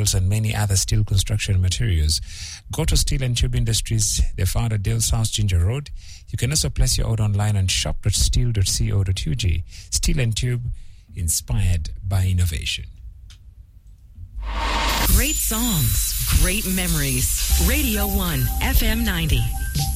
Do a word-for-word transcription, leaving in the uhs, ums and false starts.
cables, and many other steel construction materials. Go to Steel and Tube Industries. They're found at Dale South Ginger Road. You can also place your order online on shop dot steel dot co dot u g. Steel and Tube, inspired by innovation. Great songs, great memories. Radio one, F M ninety.